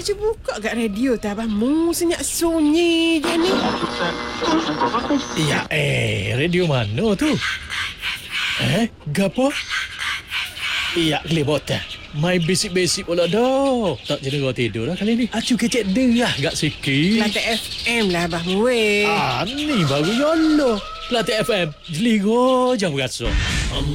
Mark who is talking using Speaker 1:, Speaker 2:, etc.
Speaker 1: Acu buka kat radio tu abang. Senyap sunyi je ni.
Speaker 2: Ya, radio mana tu? Gapo? Ya, kelibatan. Mai basic-basic pula dah. Tak jadi kau tidur dah kali ni. Acu kecek derah gak sikit.
Speaker 1: Kelantan FM lah abang weh.
Speaker 2: Ni baru yolo. Kelantan FM. Jeligo jam berasa.